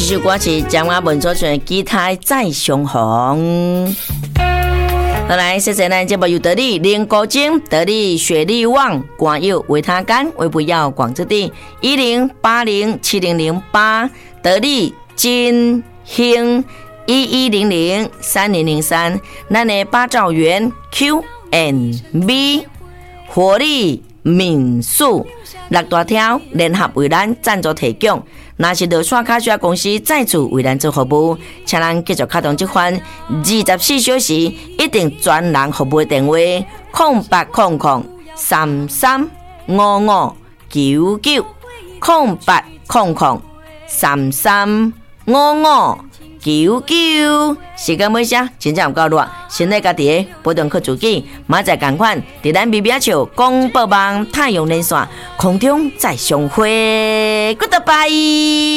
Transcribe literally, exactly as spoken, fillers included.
这首歌是江阿文所唱的《吉他再相逢》。好来，谢谢咱节目由得力林国晶、得力雪力旺、广佑维他干为不要广之地一零八零七零零八，得力金兴一一零零三零零三，咱的八兆元 Q and B 活力民宿六大条联合为咱赞助提供。若是落线卡车公司再次为咱做服务，请咱继续开通这款二十四小时一定专人服务的电话：空八空空三三五五九九，空八空空三三五五九九。时间尾声，真正有够热，先来家己的不断去自己，马仔赶快伫咱 B B 球广播网太阳连线空中再相会 ，Goodbye。